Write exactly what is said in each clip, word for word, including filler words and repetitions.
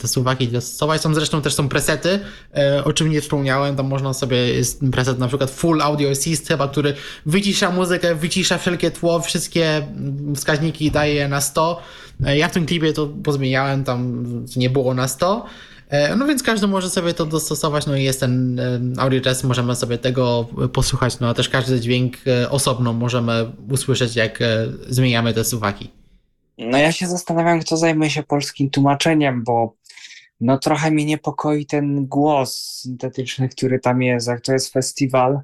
te suwaki dostosować. Są zresztą też są presety, o czym nie wspomniałem, tam można sobie, jest preset na przykład Full Audio Assist chyba, który wycisza muzykę, wycisza wszelkie tło, wszystkie wskaźniki daje na sto. Ja w tym klipie to pozmieniałem, tam nie było na sto. No więc każdy może sobie to dostosować, no i jest ten audio test, możemy sobie tego posłuchać, no a też każdy dźwięk osobno możemy usłyszeć, jak zmieniamy te suwaki. No ja się zastanawiam, kto zajmie się polskim tłumaczeniem, bo no trochę mnie niepokoi ten głos syntetyczny, który tam jest, jak to jest festiwal,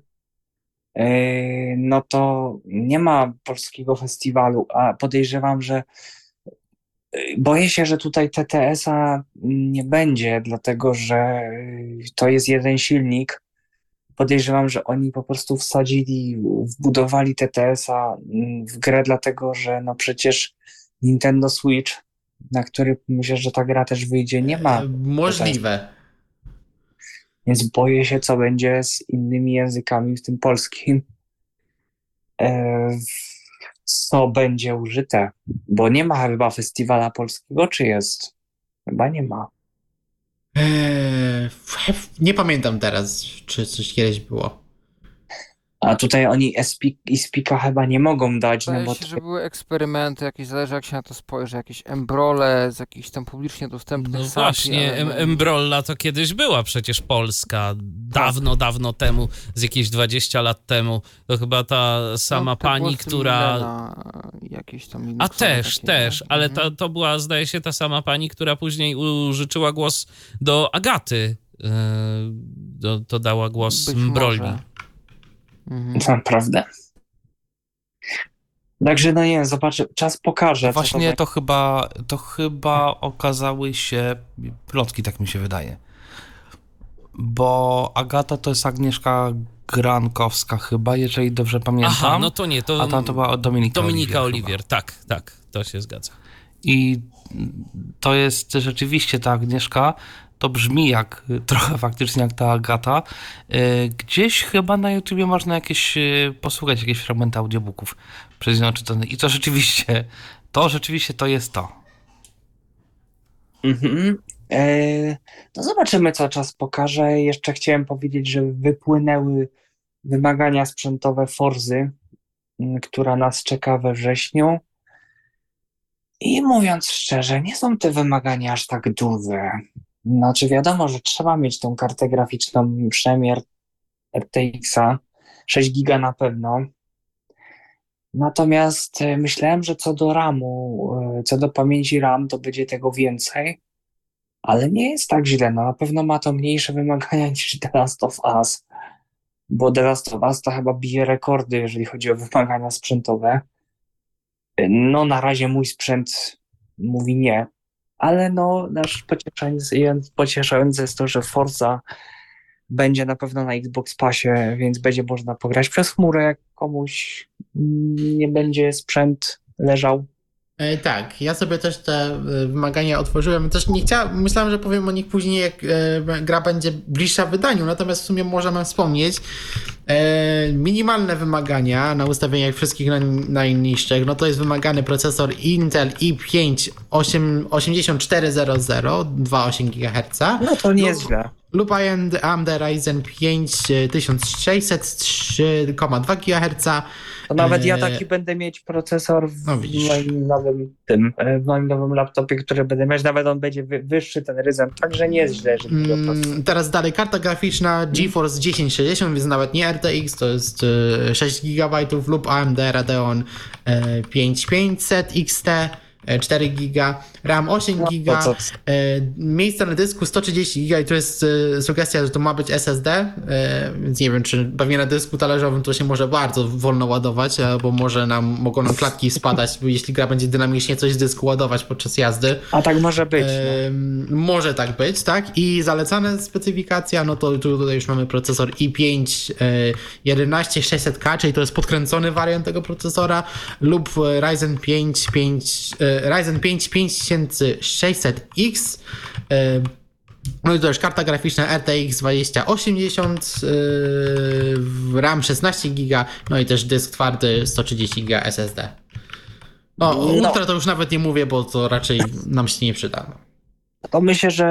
no to nie ma polskiego festiwalu, a podejrzewam, że boję się, że tutaj T T S-a nie będzie, dlatego że to jest jeden silnik. Podejrzewam, że oni po prostu wsadzili, wbudowali T T S-a w grę, dlatego że no przecież Nintendo Switch, na który myślę, że ta gra też wyjdzie, nie ma. Możliwe. Więc boję się, co będzie z innymi językami, w tym polskim. Co będzie użyte, bo nie ma chyba festiwala polskiego, czy jest? Chyba nie ma. Eee, nie pamiętam teraz, czy coś kiedyś było. A tutaj oni e-speaka chyba nie mogą dać. Wydaje no bo się, to... że były eksperymenty, jakieś, zależy jak się na to spojrzy, jakieś embrole z jakichś tam publicznie dostępnych No sampli, właśnie, ale no- Embrolla to kiedyś była przecież Polska, dawno, dawno temu, z jakieś dwadzieścia lat temu. To chyba ta sama no, te pani, głosy która... Milena, jakieś tam A Linuxowe też, takie, też, nie? ale Mhm. to, to była, zdaje się, ta sama pani, która później użyczyła głos do Agaty. Yy, to, to dała głos Być Mbrolli. może. Mhm. Naprawdę. Także no nie wiem, zobaczę, czas pokaże. co Właśnie to to chyba, to chyba okazały się plotki, tak mi się wydaje. Bo Agata to jest Agnieszka Grankowska chyba, jeżeli dobrze pamiętam. Aha, no to nie, to A tam to była Dominika Dominika Oliwier. Oliwier, tak, tak, to się zgadza. I to jest rzeczywiście ta Agnieszka, to brzmi jak trochę faktycznie jak ta Agata. Gdzieś chyba na YouTubie można jakieś posłuchać jakieś fragmenty audiobooków przez nią czytane. I to rzeczywiście, to rzeczywiście to jest to. Mhm. E, no zobaczymy, co czas pokaże. Jeszcze chciałem powiedzieć, że wypłynęły wymagania sprzętowe Forzy, m, która nas czeka we wrześniu. I mówiąc szczerze, nie są te wymagania aż tak duże. Znaczy wiadomo, że trzeba mieć tą kartę graficzną, przynajmniej R T X-a, sześć giga na pewno. Natomiast e, myślałem, że co do ramu, e, co do pamięci RAM, to będzie tego więcej, ale nie jest tak źle. No, na pewno ma to mniejsze wymagania niż The Last of Us, bo The Last of Us to chyba bije rekordy, jeżeli chodzi o wymagania sprzętowe. E, No na razie mój sprzęt mówi nie, ale no nasz pocieszający, pocieszające jest to, że Forza będzie na pewno na Xbox Passie, więc będzie można pograć przez chmurę, jak komuś nie będzie sprzęt leżał. E, tak, ja sobie też te e, wymagania otworzyłem. Też nie chciałem, myślałem, że powiem o nich później, jak e, gra będzie bliższa wydaniu, natomiast w sumie możemy wspomnieć. E, minimalne wymagania na ustawieniach wszystkich naj, najniższych, no to jest wymagany procesor Intel i pięć osiemdziesiąt cztery zero zero, dwa przecinek osiem gigaherca. No to nie jest źle. Lub A M D Ryzen pięć tysiąc sześćset, trzy przecinek dwa gigaherca. To nawet ja E, taki będę mieć procesor w No widzisz. moim nowym tym, e, w moim nowym laptopie, który będę mieć, nawet on będzie wy, wyższy, ten Ryzen, także nie jest źle, jeżeli chodzi o procesor. Mm, Teraz dalej karta graficzna GeForce tysiąc sześćdziesiąt, więc nawet nie R T X, to jest e, sześć gigabajtów lub A M D Radeon e, pięć tysiąc pięćset X T, e, cztery giga, RAM osiem No, giga, to co? e, miejsce na dysku sto trzydzieści giga i to jest e, sugestia, że to ma być S S D, e, więc nie wiem, czy pewnie na dysku talerzowym to się może bardzo wolno ładować, albo może nam, mogą nam klatki spadać, jeśli gra będzie dynamicznie coś z dysku ładować podczas jazdy. A tak może być. No. Ym, Może tak być, tak? I zalecane specyfikacja, no to tu tutaj już mamy procesor i pięć jedenaście sześćset K, czyli to jest podkręcony wariant tego procesora, lub Ryzen pięć, pięć, Ryzen pięć pięć tysięcy sześćset X. No i to już karta graficzna R T X dwadzieścia osiemdziesiąt, yy, RAM szesnaście giga, no i też dysk twardy sto trzydzieści giga S S D. No, No. ultra to już nawet nie mówię, bo to raczej nam się nie przyda. To myślę, że